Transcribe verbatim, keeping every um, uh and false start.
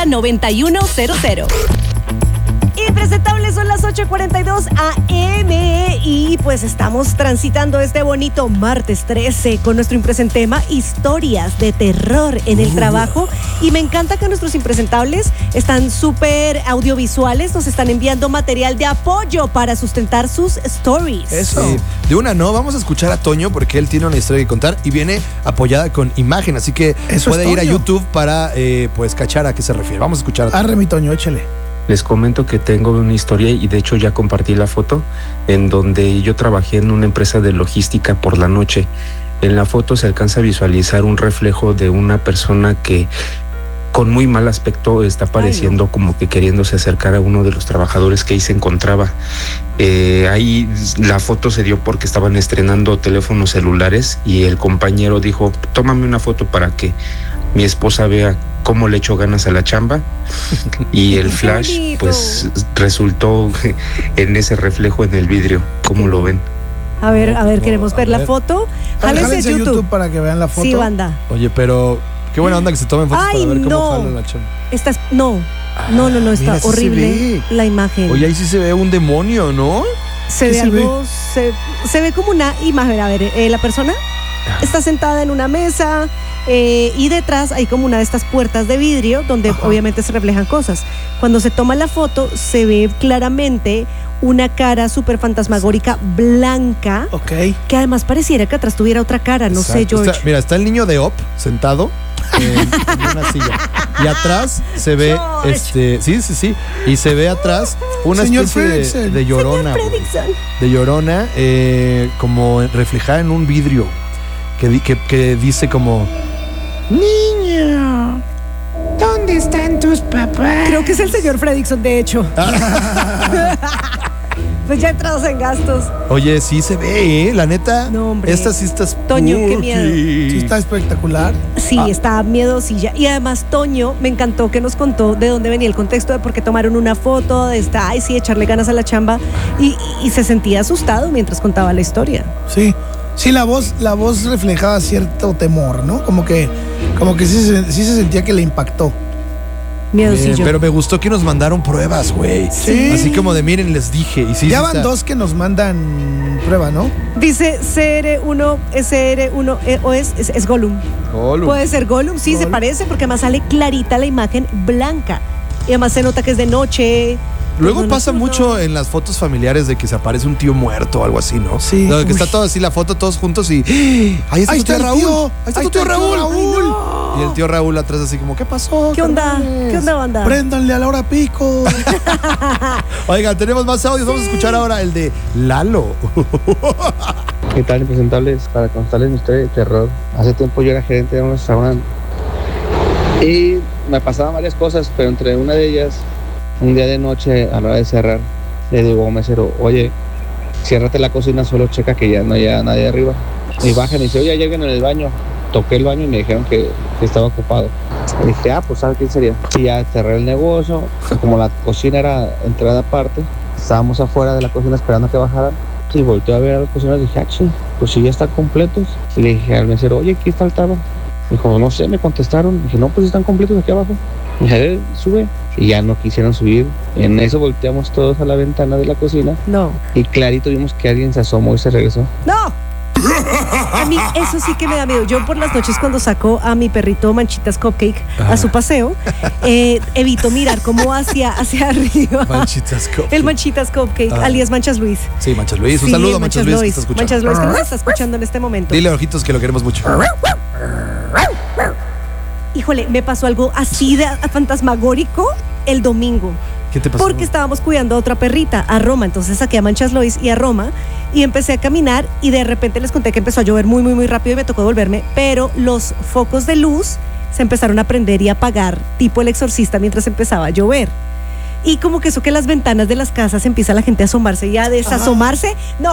noventa y uno cero cero. Impresentables, son las ocho cuarenta y dos A M y pues estamos transitando este bonito martes trece con nuestro impresentema historias de terror en el uh. trabajo, y me encanta que nuestros impresentables están súper audiovisuales, nos están enviando material de apoyo para sustentar sus stories. Eso. Sí. De una no, vamos a escuchar a Toño porque él tiene una historia que contar y viene apoyada con imagen, así que Eso puede ir a YouTube para eh, pues cachar a qué se refiere. Vamos a escuchar a Toño. Arre mi Toño, échale. Les comento que tengo una historia y de hecho ya compartí la foto en donde yo trabajé en una empresa de logística por la noche. En la foto se alcanza a visualizar un reflejo de una persona que con muy mal aspecto está pareciendo Ay, no. como que queriéndose acercar a uno de los trabajadores que ahí se encontraba. Eh, ahí la foto se dio porque estaban estrenando teléfonos celulares y el compañero dijo, tómame una foto para que mi esposa vea cómo le echo ganas a la chamba, y el flash pues resultó en ese reflejo en el vidrio. ¿Cómo lo ven? A ver, a ver, queremos ver, ver la foto. Jálense a YouTube. YouTube para que vean la foto. Sí, banda. Oye, pero qué buena onda que se tomen fotos Ay, para ver cómo no. jala la chamba. Estás, no, no, no, no, está Mira, horrible la imagen. Oye, ahí sí se ve un demonio, ¿no? Se ve algo, se, se ve como una imagen. A ver, eh, la persona está sentada en una mesa eh, y detrás hay como una de estas puertas de vidrio donde Ajá. obviamente se reflejan cosas. Cuando se toma la foto se ve claramente una cara súper fantasmagórica blanca, okay. que además pareciera que atrás tuviera otra cara, no Exacto. sé, George. Está, mira, está el niño de Op sentado en, en una silla y atrás se ve George. este, sí, sí, sí, y se ve atrás una Señor especie de, de llorona, de llorona eh, como reflejada en un vidrio que, que, que dice como niño, ¿dónde están tus papás? Creo que es el señor Fredrickson, de hecho. Pues ya entrados en gastos. Oye, sí se ve, ¿eh? La neta. No, hombre. Esta sí está Toño, qué miedo. Sí está espectacular. Sí, ah. está miedosilla. Y además, Toño, me encantó que nos contó de dónde venía el contexto de por qué tomaron una foto, de esta, ay, sí, echarle ganas a la chamba. Y, y se sentía asustado mientras contaba la historia. Sí. Sí, la voz, la voz reflejaba cierto temor, ¿no? Como que, como que sí, sí se sentía que le impactó. Miedosillo. Pero me gustó que nos mandaron pruebas, güey. Sí. Así como de miren, les dije. Y sí, ya sí van está. dos que nos mandan prueba, ¿no? Dice C R uno, S R uno, eh, o es, es, es Gollum. Gollum. Puede ser Gollum, sí, Gollum. Se parece porque además sale clarita la imagen blanca. Y además se nota que es de noche. Luego no, pasa no, mucho no. en las fotos familiares de que se aparece un tío muerto o algo así, ¿no? Sí. No, que está todo así, la foto todos juntos y ahí está ahí tu tío está Raúl. Tío. Ahí está ahí tu tío está Raúl. Raúl. No. Y el tío Raúl atrás así como, ¿qué pasó? ¿Qué onda? Carnes? ¿Qué onda, banda? Préndanle a la hora pico. Oigan, tenemos más audios. Sí. Vamos a escuchar ahora el de Lalo. ¿Qué tal, impresentables? Para contarles mi historia de terror. Hace tiempo yo era gerente de un restaurante y me pasaban varias cosas, pero entre una de ellas, un día de noche a la hora de cerrar, le digo a un mesero, oye, ciérrate la cocina, solo checa que ya no haya nadie arriba. Y bajan y dice, oye, lleguen en el baño. Toqué el baño y me dijeron que, que estaba ocupado. Y dije, ah, pues ¿sabes quién sería? Y ya cerré el negocio. Como la cocina era entrada aparte, estábamos afuera de la cocina esperando a que bajaran. Y volteé a ver a los cocineros y dije, ah, sí, pues sí, ya están completos. Y le dije al mesero, oye, ¿qué faltaba? Dijo, no sé, me contestaron. Dije, no, pues están completos aquí abajo. Y dije, sube. Y ya no quisieron subir. En eso volteamos todos a la ventana de la cocina. No. Y clarito vimos que alguien se asomó y se regresó. ¡No! A mí eso sí que me da miedo. Yo por las noches cuando saco a mi perrito Manchitas Cupcake ah. a su paseo, eh, evito mirar como hacia, hacia arriba. Manchitas Cupcake. El Manchitas Cupcake, ah. alias Manchas Luis. Sí, Manchas Luis. Un sí, saludo a Manchas, Manchas Luis, Luis que está escuchando. Manchas Luis que nos está escuchando en este momento. Dile a Ojitos que lo queremos mucho. Híjole, me pasó algo así de fantasmagórico el domingo. ¿Qué te pasó? Porque estábamos cuidando a otra perrita, a Roma. Entonces saqué a Manchas Lois y a Roma y empecé a caminar y de repente les conté que empezó a llover muy, muy, muy rápido y me tocó devolverme, pero los focos de luz se empezaron a prender y a apagar, tipo El Exorcista, mientras empezaba a llover. Y como que eso que las ventanas de las casas empieza la gente a asomarse y a desasomarse. No,